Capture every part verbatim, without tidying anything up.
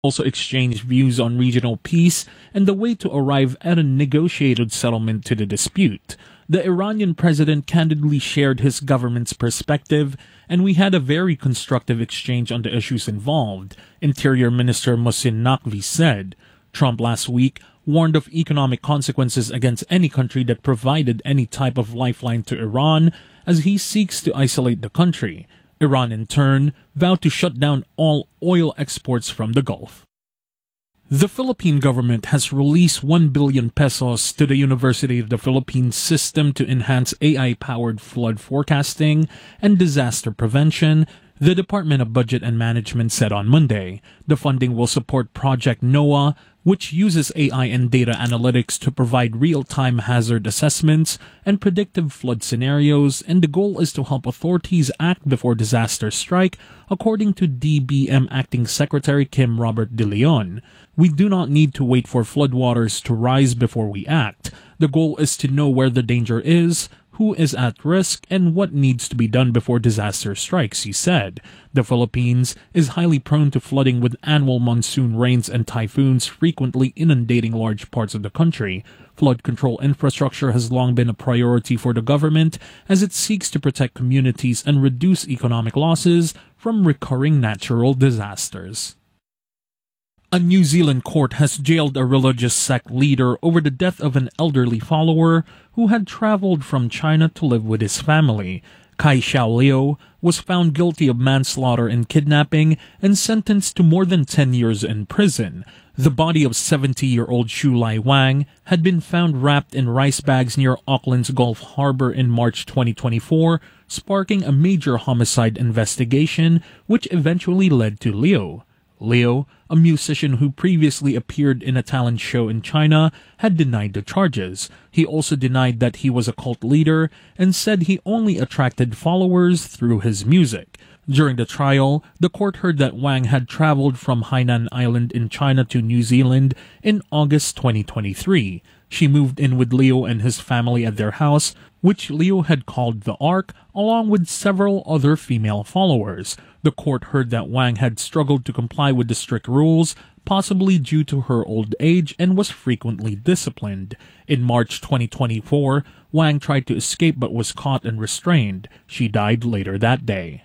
also exchanged views on regional peace and the way to arrive at a negotiated settlement to the dispute. The Iranian president candidly shared his government's perspective, and we had a very constructive exchange on the issues involved, Interior Minister Mohsin Naqvi said. Trump last week warned of economic consequences against any country that provided any type of lifeline to Iran as he seeks to isolate the country. Iran, in turn, vowed to shut down all oil exports from the Gulf. The Philippine government has released one billion pesos to the University of the Philippines system to enhance A I-powered flood forecasting and disaster prevention, the Department of Budget and Management said on Monday. The funding will support Project NOAA, which uses A I and data analytics to provide real-time hazard assessments and predictive flood scenarios, and the goal is to help authorities act before disasters strike, according to D B M Acting Secretary Kim Robert De Leon. We do not need to wait for floodwaters to rise before we act. The goal is to know where the danger is, who is at risk, and what needs to be done before disaster strikes, he said. The Philippines is highly prone to flooding, with annual monsoon rains and typhoons frequently inundating large parts of the country. Flood control infrastructure has long been a priority for the government as it seeks to protect communities and reduce economic losses from recurring natural disasters. A New Zealand court has jailed a religious sect leader over the death of an elderly follower who had traveled from China to live with his family. Kai Xiao Leo was found guilty of manslaughter and kidnapping and sentenced to more than ten years in prison. The body of seventy-year-old Shu Lai Wang had been found wrapped in rice bags near Auckland's Gulf Harbor in March twenty twenty-four, sparking a major homicide investigation, which eventually led to Leo. Leo, a musician who previously appeared in a talent show in China, had denied the charges. He also denied that he was a cult leader and said he only attracted followers through his music. During the trial, the court heard that Wang had traveled from Hainan Island in China to New Zealand in August twenty twenty-three. She moved in with Leo and his family at their house, which Leo had called the Ark, along with several other female followers. The court heard that Wang had struggled to comply with the strict rules, possibly due to her old age, and was frequently disciplined. In March twenty twenty-four, Wang tried to escape but was caught and restrained. She died later that day.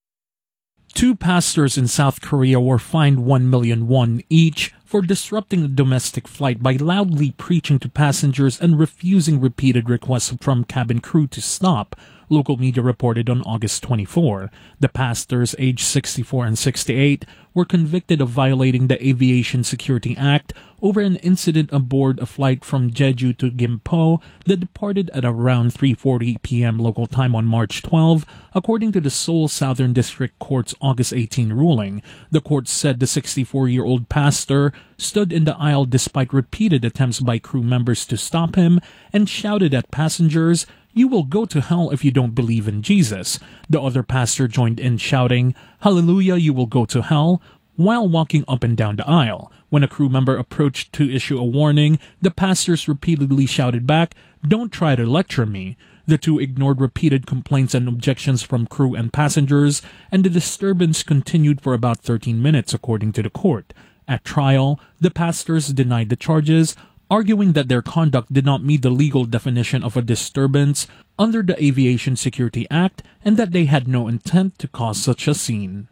Two pastors in South Korea were fined one million won each for disrupting a domestic flight by loudly preaching to passengers and refusing repeated requests from cabin crew to stop, local media reported on August twenty-fourth. The pastors, aged sixty-four and sixty-eight, were convicted of violating the Aviation Security Act over an incident aboard a flight from Jeju to Gimpo that departed at around three forty p.m. local time on March twelfth, according to the Seoul Southern District Court's August eighteenth ruling. The court said the sixty-four-year-old pastor stood in the aisle despite repeated attempts by crew members to stop him and shouted at passengers, "You will go to hell if you don't believe in Jesus." The other pastor joined in shouting, "Hallelujah, you will go to hell," while walking up and down the aisle. When a crew member approached to issue a warning, the pastors repeatedly shouted back, "Don't try to lecture me." The two ignored repeated complaints and objections from crew and passengers, and the disturbance continued for about thirteen minutes, according to the court. At trial, the pastors denied the charges, arguing that their conduct did not meet the legal definition of a disturbance under the Aviation Security Act and that they had no intent to cause such a scene.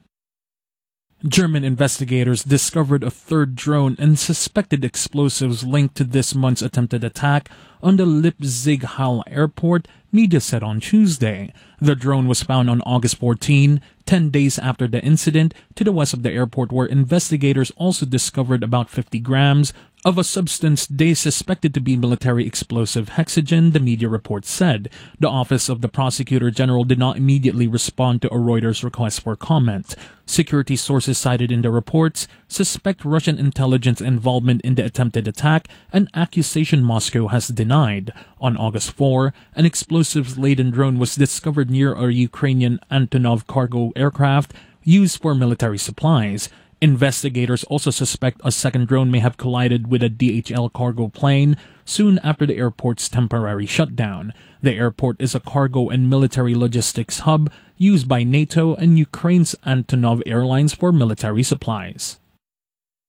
German investigators discovered a third drone and suspected explosives linked to this month's attempted attack on the Leipzig-Halle airport, media said on Tuesday. The drone was found on August fourteenth, ten days after the incident, to the west of the airport, where investigators also discovered about fifty grams of a substance they suspected to be military explosive hexogen, the media report said. The Office of the Prosecutor General did not immediately respond to a Reuters request for comment. Security sources cited in the reports suspect Russian intelligence involvement in the attempted attack, an accusation Moscow has denied. On August fourth, an explosives-laden drone was discovered near a Ukrainian Antonov cargo aircraft used for military supplies. Investigators also suspect a second drone may have collided with a D H L cargo plane soon after the airport's temporary shutdown. The airport is a cargo and military logistics hub used by NATO and Ukraine's Antonov Airlines for military supplies.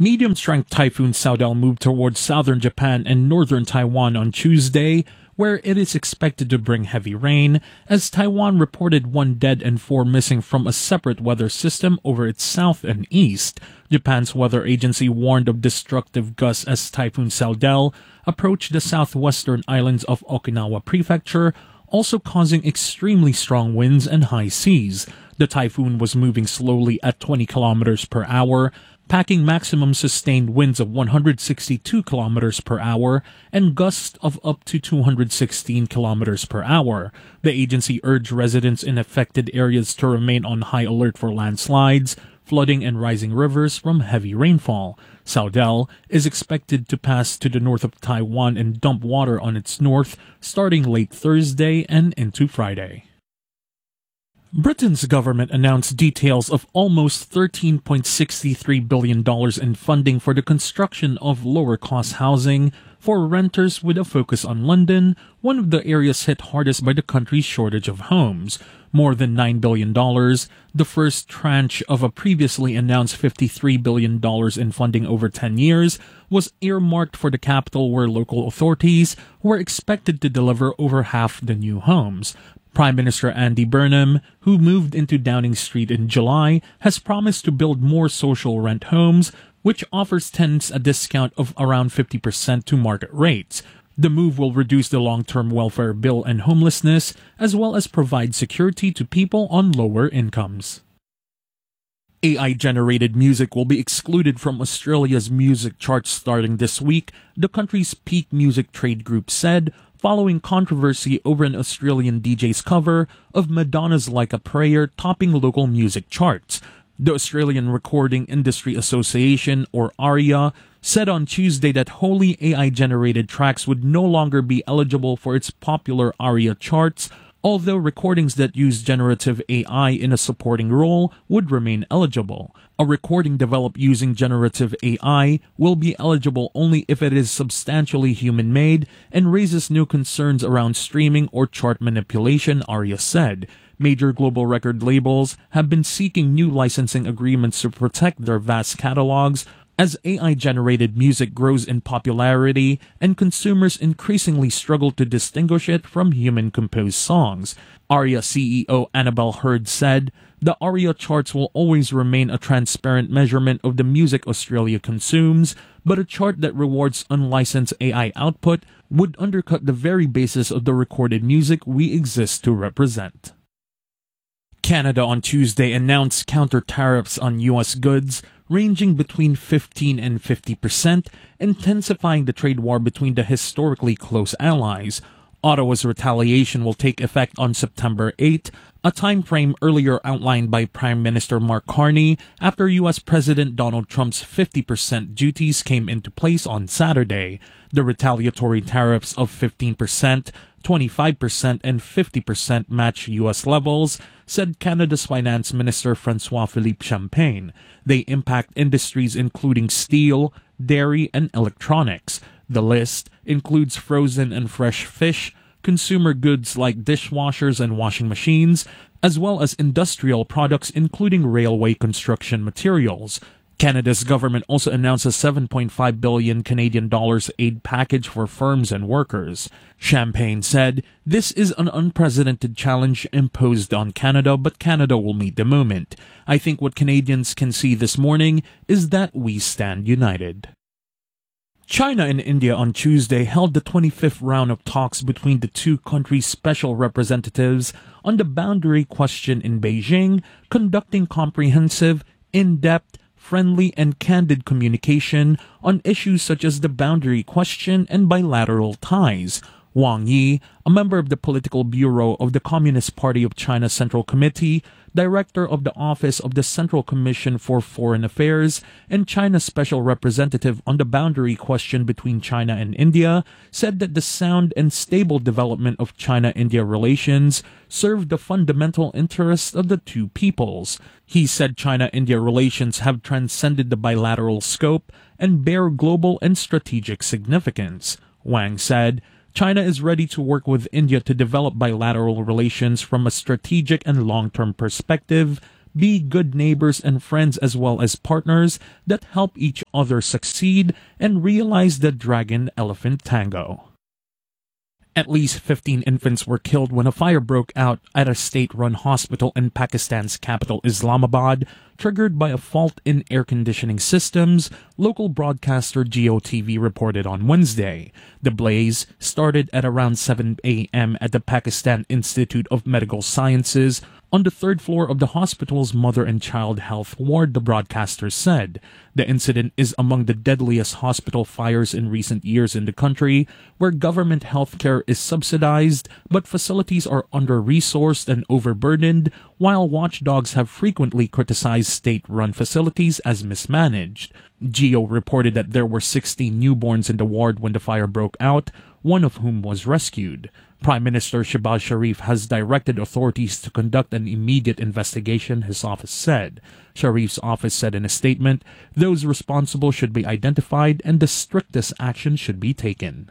Medium-strength Typhoon Saudel moved towards southern Japan and northern Taiwan on Tuesday, where it is expected to bring heavy rain, as Taiwan reported one dead and four missing from a separate weather system over its south and east. Japan's weather agency warned of destructive gusts as Typhoon Saudel approached the southwestern islands of Okinawa Prefecture, also causing extremely strong winds and high seas. The typhoon was moving slowly at twenty kilometers per hour, packing maximum sustained winds of one hundred sixty-two kilometers per hour and gusts of up to two hundred sixteen kilometers per hour. The agency urged residents in affected areas to remain on high alert for landslides, flooding, and rising rivers from heavy rainfall. Saudel is expected to pass to the north of Taiwan and dump water on its north starting late Thursday and into Friday. Britain's government announced details of almost thirteen point six three billion dollars in funding for the construction of lower-cost housing for renters with a focus on London, one of the areas hit hardest by the country's shortage of homes. More than nine billion dollars, the first tranche of a previously announced fifty-three billion dollars in funding over ten years, was earmarked for the capital, where local authorities were expected to deliver over half the new homes. Prime Minister Andy Burnham, who moved into Downing Street in July, has promised to build more social rent homes, which offers tenants a discount of around fifty percent to market rates. The move will reduce the long-term welfare bill and homelessness, as well as provide security to people on lower incomes. A I-generated music will be excluded from Australia's music charts starting this week, the country's peak music trade group said, following controversy over an Australian D J's cover of Madonna's Like a Prayer topping local music charts. The Australian Recording Industry Association, or ARIA, said on Tuesday that wholly A I-generated tracks would no longer be eligible for its popular ARIA charts, although recordings that use generative A I in a supporting role would remain eligible. A recording developed using generative A I will be eligible only if it is substantially human-made and raises no concerns around streaming or chart manipulation, ARIA said. Major global record labels have been seeking new licensing agreements to protect their vast catalogs as A I-generated music grows in popularity and consumers increasingly struggle to distinguish it from human-composed songs. ARIA C E O Annabelle Hurd said, "The ARIA charts will always remain a transparent measurement of the music Australia consumes, but a chart that rewards unlicensed A I output would undercut the very basis of the recorded music we exist to represent." Canada on Tuesday announced counter-tariffs on U S goods ranging between fifteen and fifty percent, intensifying the trade war between the historically close allies. Ottawa's retaliation will take effect on September eighth, a time frame earlier outlined by Prime Minister Mark Carney after U S President Donald Trump's fifty percent duties came into place on Saturday. The retaliatory tariffs of fifteen percent, twenty-five percent, and fifty percent match U S levels, said Canada's Finance Minister François-Philippe Champagne. They impact industries including steel, dairy, and electronics. The list includes frozen and fresh fish, consumer goods like dishwashers and washing machines, as well as industrial products including railway construction materials. Canada's government also announced a seven point five billion Canadian dollars aid package for firms and workers. Champagne said, "This is an unprecedented challenge imposed on Canada, but Canada will meet the moment. I think what Canadians can see this morning is that we stand united." China and India on Tuesday held the twenty-fifth round of talks between the two countries' special representatives on the boundary question in Beijing, conducting comprehensive, in-depth, friendly, and candid communication on issues such as the boundary question and bilateral ties. Wang Yi, a member of the Political Bureau of the Communist Party of China Central Committee, director of the Office of the Central Commission for Foreign Affairs, and China's special representative on the boundary question between China and India, said that the sound and stable development of China-India relations serve the fundamental interests of the two peoples. He said China-India relations have transcended the bilateral scope and bear global and strategic significance. Wang said, "China is ready to work with India to develop bilateral relations from a strategic and long-term perspective, be good neighbors and friends as well as partners that help each other succeed and realize the dragon-elephant tango. At least fifteen infants were killed when a fire broke out at a state-run hospital in Pakistan's capital Islamabad, triggered by a fault in air conditioning systems, local broadcaster Geo T V reported on Wednesday. The blaze started at around seven a.m. at the Pakistan Institute of Medical Sciences on the third floor of the hospital's mother and child health ward, the broadcaster said. The incident is among the deadliest hospital fires in recent years in the country, where government health care is subsidized, but facilities are under-resourced and overburdened, while watchdogs have frequently criticized state-run facilities as mismanaged. Geo reported that there were sixteen newborns in the ward when the fire broke out, one of whom was rescued. Prime Minister Shehbaz Sharif has directed authorities to conduct an immediate investigation, his office said. Sharif's office said in a statement, those responsible should be identified and the strictest action should be taken.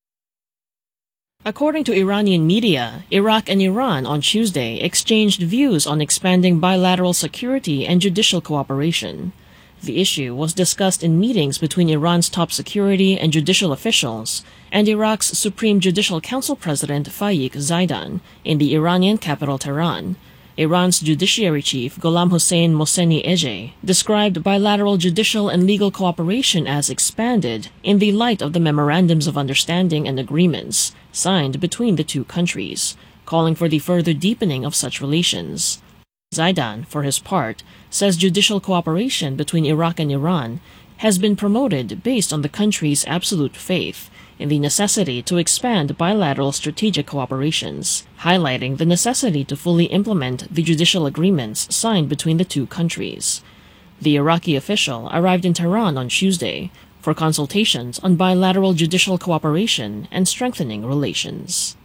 According to Iranian media, Iraq and Iran on Tuesday exchanged views on expanding bilateral security and judicial cooperation. The issue was discussed in meetings between Iran's top security and judicial officials and Iraq's Supreme Judicial Council President Faik Zaidan in the Iranian capital Tehran. Iran's judiciary chief Gholam Hossein Mohseni Ejei described bilateral judicial and legal cooperation as expanded in the light of the memorandums of understanding and agreements signed between the two countries, calling for the further deepening of such relations. Zaidan, for his part, says judicial cooperation between Iraq and Iran has been promoted based on the country's absolute faith in the necessity to expand bilateral strategic cooperations, highlighting the necessity to fully implement the judicial agreements signed between the two countries. The Iraqi official arrived in Tehran on Tuesday for consultations on bilateral judicial cooperation and strengthening relations.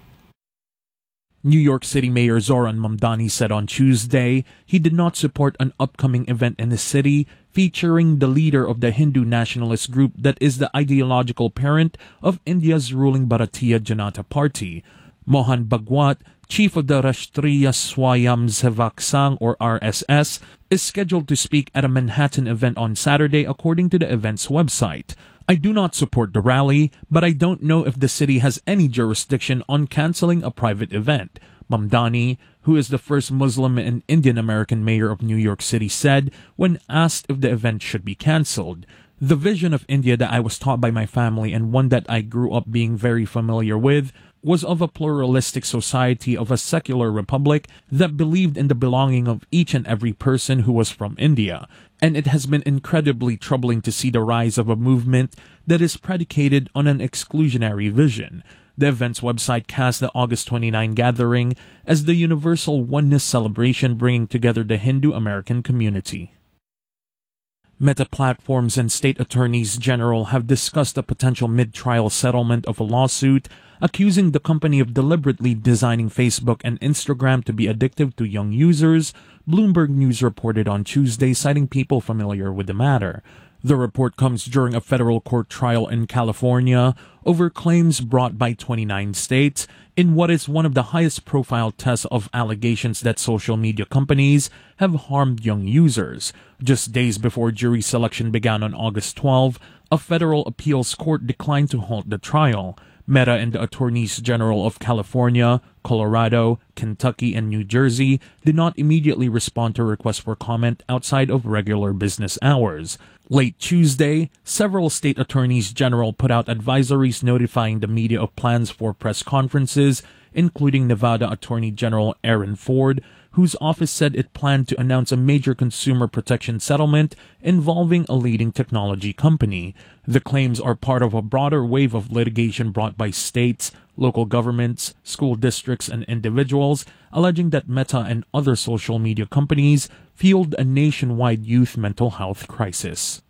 New York City Mayor Zoran Mamdani said on Tuesday he did not support an upcoming event in the city featuring the leader of the Hindu nationalist group that is the ideological parent of India's ruling Bharatiya Janata Party. Mohan Bhagwat, chief of the Rashtriya Swayamsevak Sangh or R S S, is scheduled to speak at a Manhattan event on Saturday according to the event's website. I do not support the rally, but I don't know if the city has any jurisdiction on canceling a private event, Mamdani, who is the first Muslim and Indian-American mayor of New York City, said when asked if the event should be canceled. The vision of India that I was taught by my family and one that I grew up being very familiar with was of a pluralistic society of a secular republic that believed in the belonging of each and every person who was from India. And it has been incredibly troubling to see the rise of a movement that is predicated on an exclusionary vision. The event's website cast the August twenty-ninth gathering as the Universal Oneness celebration bringing together the Hindu-American community. Meta Platforms and state attorneys general have discussed a potential mid-trial settlement of a lawsuit accusing the company of deliberately designing Facebook and Instagram to be addictive to young users, Bloomberg News reported on Tuesday, citing people familiar with the matter. The report comes during a federal court trial in California over claims brought by twenty-nine states in what is one of the highest-profile tests of allegations that social media companies have harmed young users. Just days before jury selection began on August twelfth, a federal appeals court declined to halt the trial. Meta and the attorneys general of California, Colorado, Kentucky, and New Jersey did not immediately respond to requests for comment outside of regular business hours. Late Tuesday, several state attorneys general put out advisories notifying the media of plans for press conferences, including Nevada Attorney General Aaron Ford, whose office said it planned to announce a major consumer protection settlement involving a leading technology company. The claims are part of a broader wave of litigation brought by states, local governments, school districts, and individuals, alleging that Meta and other social media companies fueled a nationwide youth mental health crisis.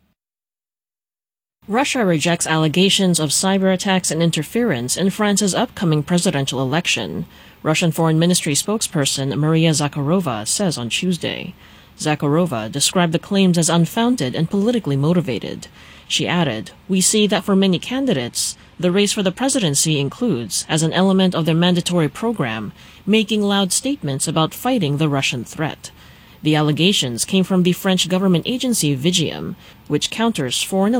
Russia rejects allegations of cyber attacks and interference in France's upcoming presidential election, Russian Foreign Ministry spokesperson Maria Zakharova says on Tuesday. Zakharova described the claims as unfounded and politically motivated. She added, "We see that for many candidates, the race for the presidency includes, as an element of their mandatory program, making loud statements about fighting the Russian threat." The allegations came from the French government agency Vigiem, which counters foreign